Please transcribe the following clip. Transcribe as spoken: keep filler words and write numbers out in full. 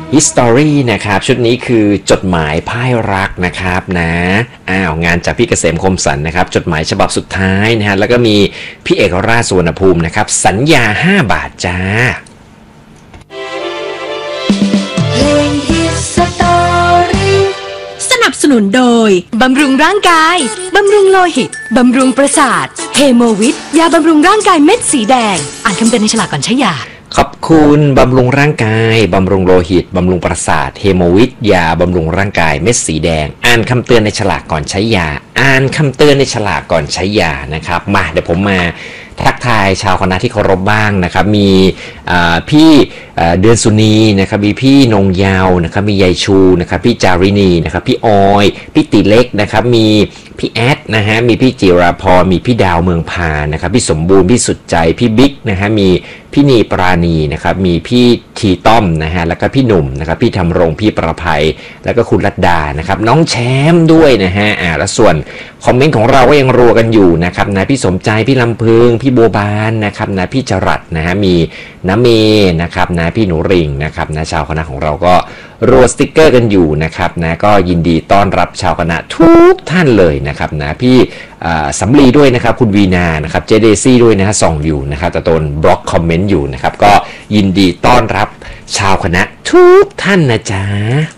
History นะครับชุดนี้คือจดหมายพ่ายรักนะครับนะอ้าวงานจากพี่เกษมคมสันนะครับจดหมายฉบับสุดท้ายนะฮะแล้วก็มีพี่เอกราชสุวรรณภูมินะครับสัญญาห้าบาทจ้าสนับสนุนโดยบำรุงร่างกายบำรุงโลหิตบำรุงประสาทเฮโมวิทยาบำรุงร่างกายเม็ดสีแดงอ่านคำเตือนในฉลากก่อนใช้ยาขอบคุณบำรุงร่างกายบำรุงโลหิตบำรุงประสาทเฮโมวิทยาบำรุงร่างกายเม็ดสีแดงอ่านคำเตือนในฉลากก่อนใช้ยาอ่านคำเตือนในฉลากก่อนใช้ยานะครับมาเดี๋ยวผมมาทักทายชาวคณะที่เคารพบ้างนะครับมีพี่เดือนสุนีนะครับมีพี่นงยาวนะครับมียายชูนะครับพี่จารินีนะครับพี่ออยพี่ติเล็กนะครับมีพี่แอดนะฮะมีพี่จิราพรมีพี่ดาวเมืองพานะครับพี่สมบูรณ์พี่สุดใจพี่บิ๊กนะฮะมีพี่นีปราณีนะครับมีพี่ทีต้อมนะฮะแล้วก็พี่หนุ่มนะครับพี่ธำรงพี่ประภัยแล้วก็คุณรัตดานะครับน้องแชมป์ด้วยนะฮะอ่าแล้วส่วนคอมเมนต์ของเราก็ยังรัวกันอยู่นะครับนะพี่สมใจพี่ลำพึงพี่โบบานนะครับนะพี่จรัสนะฮะมีน้าเมนะครับนะพี่หนูริงนะครับนะชาวคณะของเราก็รัวสติ๊กเกอร์กันอยู่นะครับนะก็ยินดีต้อนรับชาวคณะทุกท่านเลยนะครับนะพี่สำลีด้วยนะครับคุณวีนานะครับเจเดซี่ด้วยนะฮะส่องอยู่นะครับตะตนบล็อกคอมเมนต์อยู่นะครับก็ยินดีต้อนรับชาวคณะทุกท่านนะจ๊ะ